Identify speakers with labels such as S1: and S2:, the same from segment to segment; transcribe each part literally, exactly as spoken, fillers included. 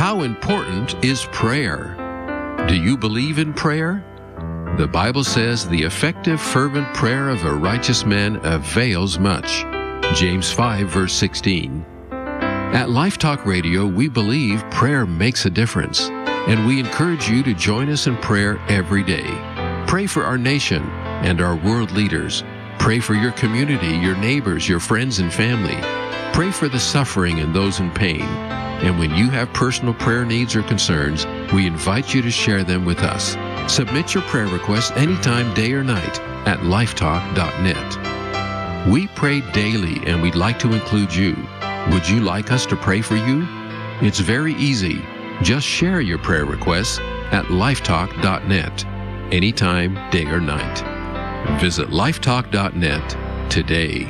S1: How important is prayer? Do you believe in prayer? The Bible says the effective, fervent prayer of a righteous man avails much. James five, verse sixteen. At Life Talk Radio, we believe prayer makes a difference, and we encourage you to join us in prayer every day. Pray for our nation and our world leaders. Pray for your community, your neighbors, your friends and family. Pray for the suffering and those in pain. And when you have personal prayer needs or concerns, we invite you to share them with us. Submit your prayer requests anytime, day or night, at lifetalk dot net. We pray daily, and we'd like to include you. Would you like us to pray for you? It's very easy. Just share your prayer requests at lifetalk dot net, anytime, day or night. Visit lifetalk dot net today.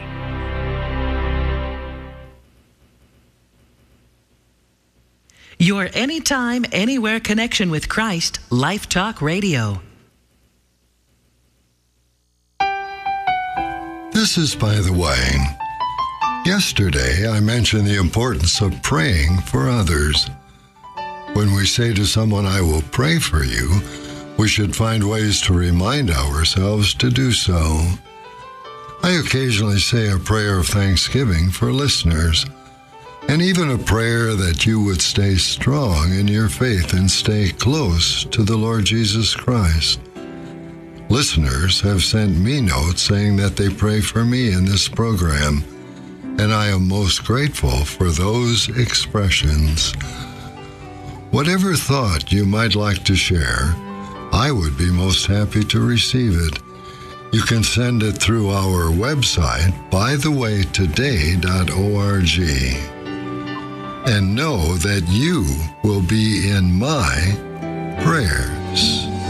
S2: Your anytime, anywhere connection with Christ, Life Talk Radio.
S3: This is By the Way. Yesterday, I mentioned the importance of praying for others. When we say to someone, "I will pray for you," we should find ways to remind ourselves to do so. I occasionally say a prayer of thanksgiving for listeners, and even a prayer that you would stay strong in your faith and stay close to the Lord Jesus Christ. Listeners have sent me notes saying that they pray for me in this program, and I am most grateful for those expressions. Whatever thought you might like to share, I would be most happy to receive it. You can send it through our website, by the way today dot org. And know that you will be in my prayers.